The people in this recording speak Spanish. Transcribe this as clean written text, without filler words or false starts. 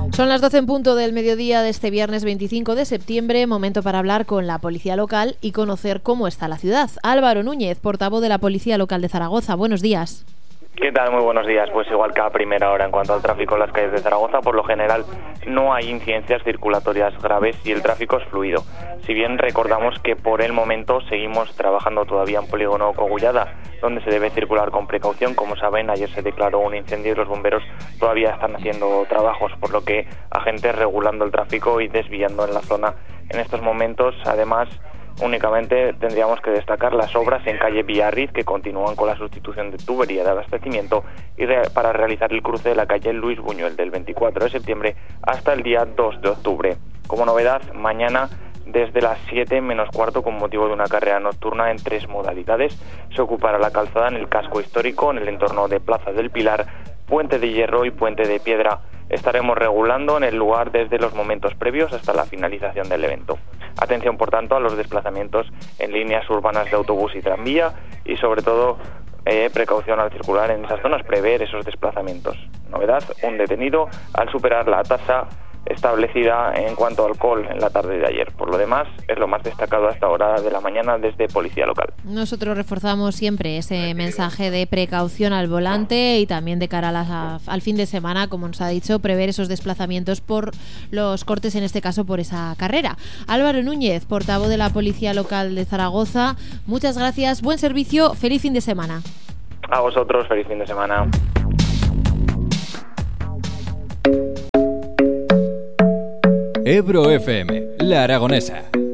Son las 12 en punto del mediodía de este viernes 25 de septiembre, momento para hablar con la Policía Local y conocer cómo está la ciudad. Álvaro Núñez, portavoz de la Policía Local de Zaragoza, buenos días. ¿Qué tal? Muy buenos días. Pues igual que a primera hora en cuanto al tráfico en las calles de Zaragoza, por lo general no hay incidencias circulatorias graves y el tráfico es fluido. Si bien recordamos que por el momento seguimos trabajando todavía en Polígono Cogullada, donde se debe circular con precaución. Como saben, ayer se declaró un incendio y los bomberos todavía están haciendo trabajos, por lo que agentes regulando el tráfico y desviando en la zona en estos momentos. Además, únicamente tendríamos que destacar las obras en calle Villarriz, que continúan con la sustitución de tubería de abastecimiento y para realizar el cruce de la calle Luis Buñuel del 24 de septiembre hasta el día 2 de octubre. Como novedad, mañana desde las 7 menos cuarto, con motivo de una carrera nocturna en 3 modalidades, se ocupará la calzada en el casco histórico, en el entorno de Plaza del Pilar, Puente de Hierro y Puente de Piedra. Estaremos regulando en el lugar desde los momentos previos hasta la finalización del evento. Atención, por tanto, a los desplazamientos en líneas urbanas de autobús y tranvía y, sobre todo, precaución al circular en esas zonas, prever esos desplazamientos. Novedad, un detenido al superar la tasa establecida en cuanto a alcohol en la tarde de ayer. Por lo demás, es lo más destacado a esta hora de la mañana desde Policía Local. Nosotros reforzamos siempre ese mensaje de precaución al volante y también de cara al fin de semana, como nos ha dicho, prever esos desplazamientos por los cortes, en este caso por esa carrera. Álvaro Núñez, portavoz de la Policía Local de Zaragoza, muchas gracias, buen servicio, feliz fin de semana. A vosotros, feliz fin de semana. Ebro FM, La Aragonesa.